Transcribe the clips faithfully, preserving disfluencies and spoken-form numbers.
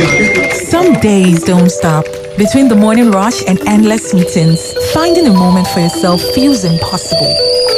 Some days don't stop. Between the morning rush and endless meetings, finding a moment for yourself feels impossible.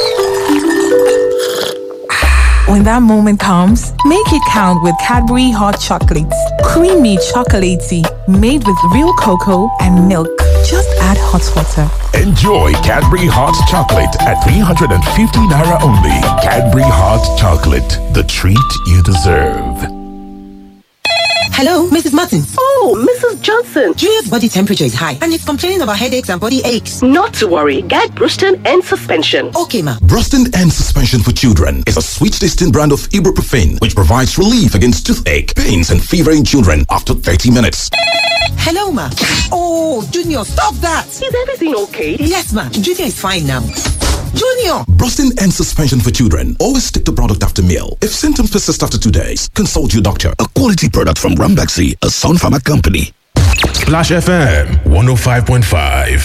When that moment comes, make it count with Cadbury Hot Chocolates. Creamy chocolatey, made with real cocoa and milk. Just add hot water. Enjoy Cadbury Hot Chocolate at three hundred fifty naira only. Cadbury Hot Chocolate, the treat you deserve. Hello, Missus Martins. Oh, Missus Johnson. Julia's body temperature is high and he's complaining about headaches and body aches. Not to worry. Get Bruston and suspension. Okay, ma. Bruston and suspension for children is a sweet tasting brand of ibuprofen which provides relief against toothache, pains, and fever in children after thirty minutes. Hello, ma. Oh, Junior, stop that. Is everything okay? Yes, ma. Junior is fine now. Junior! Brustin and suspension for children. Always take the product after meal. If symptoms persist after two days, consult your doctor. A quality product from Rambaxi, a Sun Pharma company. Splash F M one oh five point five.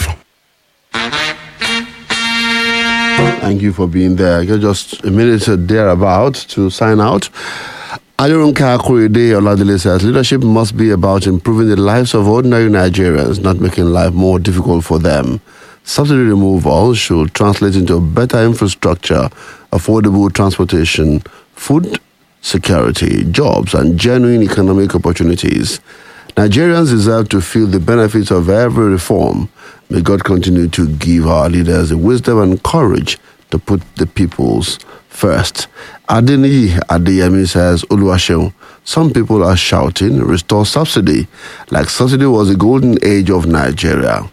Thank you for being there. You're just a minute thereabout to sign out. Adirunka Akurede Oladile says leadership must be about improving the lives of ordinary Nigerians, not making life more difficult for them. Subsidy removal should translate into better infrastructure, affordable transportation, food security, jobs, and genuine economic opportunities. Nigerians deserve to feel the benefits of every reform. May God continue to give our leaders the wisdom and courage to put the peoples first. Adeni Adeyemi says, Oluwaseun, some people are shouting, restore subsidy, like subsidy was the golden age of Nigeria.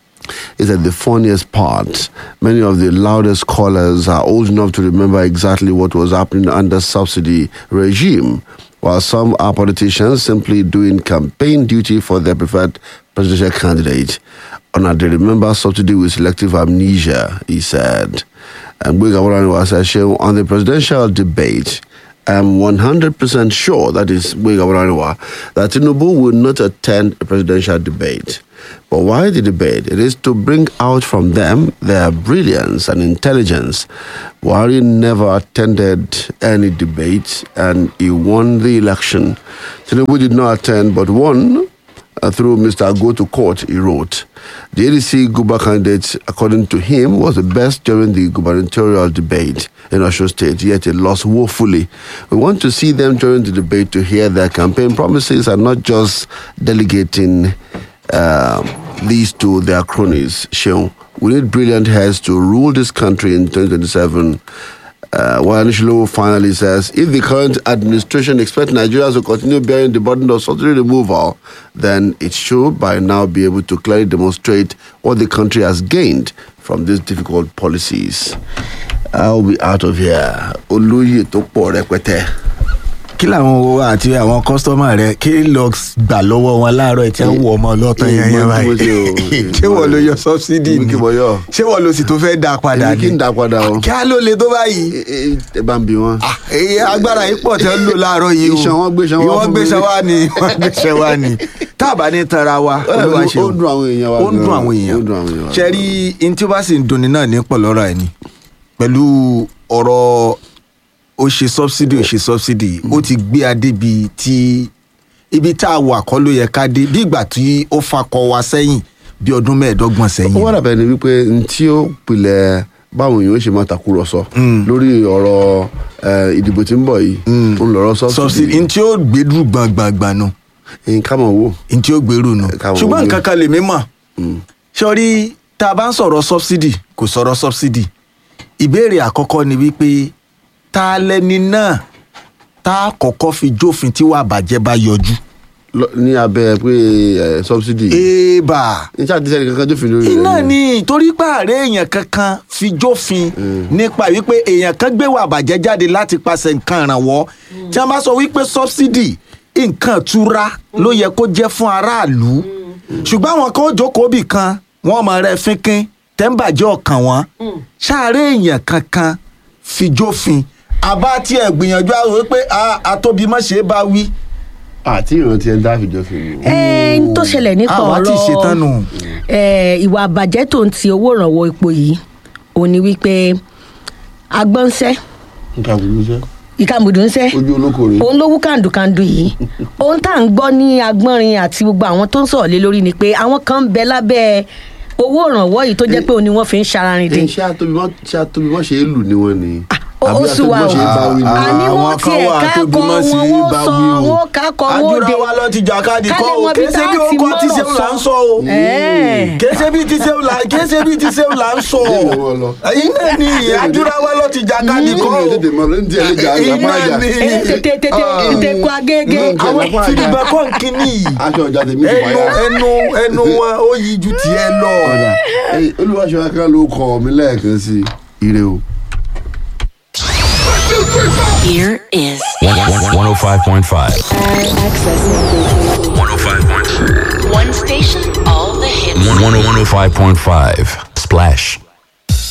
Is that the funniest part? Many of the loudest callers are old enough to remember exactly what was happening under subsidy regime, while some are politicians simply doing campaign duty for their preferred presidential candidate. And they remember subsidy with selective amnesia, he said. And on the presidential debate, I'm one hundred percent sure, that is that Tinubu will not attend a presidential debate. But why the debate? It is to bring out from them their brilliance and intelligence. Buhari never attended any debate and he won the election. Tinubu did not attend but won uh, through Mister Go to Court, he wrote. The A D C Guba candidate, according to him, was the best during the gubernatorial debate in Osun State, yet it lost woefully. We want to see them during the debate to hear their campaign promises and not just delegating Uh, these to their cronies. Sheon, we need brilliant heads to rule this country in twenty twenty-seven. Uh, Wanishlo finally says, if the current administration expects Nigerians to continue bearing the burden of subsidy removal, then it should by now be able to clearly demonstrate what the country has gained from these difficult policies. I'll be out of here. Oluyi Topo Rekwete. Kí làwọn àti àwọn kọ́sítọ́mà rẹ kí lọ gbà lọ́wọ́ wọn láàárọ̀ tí wọ́n wọ ọmọ ọlọ́tàn yẹn yẹn báyìí ṣé wọ́n ló yọ sọ́bsidì ni ṣé wọ́n ló sì tó fẹ́ dá padà ni kí n dá padà o kí á ló le tó báyìí. ẹ bá ń bi wọn. agbára yìí pọ̀ tí wọ́n lò láàárọ̀ yìí o ìṣàn wọn gbé ṣan wá fún mi ìwọ́n gbé ṣan wá ni wọ́n gbé ṣan wá ni táàbà ní tara wa ó dùn àwọn èèyàn wa ó dùn àwọn èèyàn ṣe rí in tí ó bá sì ń dunni náà ní pọ̀ lọ́rọ̀ ẹ̀ ni pẹ̀lú ọ̀rọ̀ ó ṣe subsidy ó ṣe subsidy ó ti gbé adé bíi ti ibi tá a wà kọ́ ló yẹ ká dé bí ìgbà tí ó fakọ wa sẹ́yìn bí ọdún mẹ́ẹ̀ẹ́dọ́gbọ̀n sẹ́yìn. ó wà dàbẹ̀ ni wípé n tí ó pilẹ̀ báwọn èèyàn ṣe máa takùrọ̀sọ lórí ọ̀rọ̀ ìdìbò tí ń bọ̀ yìí ń lọ́rọ̀ subsidy. n tí ó gbẹdú gbàngbàngbà nù. nǹkan mọ̀ wò. n tí ó gbèrú nù. ṣùgbọ́n nǹkan kan lè mí mọ̀ sọ́rí tá a bá ń sọ̀rọ̀ subsidy kò sọ̀rọ̀ subsidy ìbéèrè àkọ́kọ́ ni wípé ta lẹni náà tá a kọ́kọ́ fi jófin tí wàá bàjẹ́ bá yọjú. ní abẹ́ pé subsidy. èèbà. ní sáà tí sẹ́ni kankan jófin lórí rẹ̀. iná ni torí pé ààrẹ èèyàn kankan fi jófin nípa wípé èèyàn kan gbé wàá bàjẹ́ jáde láti pàṣẹ nǹkan ìrànwọ́ tí wọ́n bá sọ wípé subsidy nǹkan ìtura ló yẹ kó jẹ́ fún aráàlú ṣùgbọ́n àwọn kan ó jókòó bì kan wọ́n mọ̀ rẹ̀ fínkín tẹ́ńbàjẹ́ ọ̀kan wọn ṣáàrẹ̀ èèyàn kankan fi jófin àbá tí ẹ gbìyànjú àwọn wípé àtòbí má ṣe bá wí. àti ìrántí ẹ ń dá fìjọ fi. ẹ ń tó ṣẹlẹ̀ nípa ọ̀rọ̀ ìwà àbàjẹ́ tó ń ti owó ìrànwọ́ epo yìí ò ní wípé agbọ́nsẹ́ ìkàmùdù ń sẹ́ ojú olókòrè. òun ló wú kàndùkàndù yìí ohun tá à ń gbọ́ ní agbọ́nrin àti gbogbo àwọn tó ń sọ̀rọ̀ lé lórí ni pé àwọn kan ń bẹ lábẹ́ owó ìrànwọ́ yìí tó jẹ́ pé òun ni wọ́n fi ń ṣararin dín. ṣé àtòbí wọ́n ṣe é lù ni wọ́n ni. ó sì wà o àní wọ́n tiẹ̀ kákọ́ wọn wọ́n sọ wọ́n kákọ́ wọn dé àdúrà wa lọ ti jàkadì kọ́ o kése bí ó kọ́ tí sẹ́wọ̀n là ń sọ o kése bí ti sẹ́wọ̀n là kése bí ti sẹ́wọ̀n là ń sọ o iná ni àdúrà wa lọ ti jàkadì kọ́ o iná ni tètè tètè tètè kó agége. àwọn tìrìbà kọ́ nkíní ẹnu ẹnu ẹnu wọn ó yí ju tiẹ̀ lọ. olùwàṣọ akẹ́kọ̀ọ́ ló kọ́ mi lẹ́ẹ̀kan sí ire o. Here is one oh five point five. one oh five point five. One station, all the hits. one oh five point five. Splash.